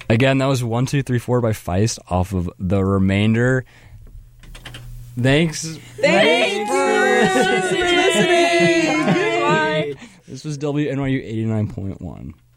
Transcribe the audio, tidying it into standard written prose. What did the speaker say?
Again, that was 1, 2, 3, 4 by Feist off of The Remainder. Thanks for listening. Goodbye. This was WNYU 89.1.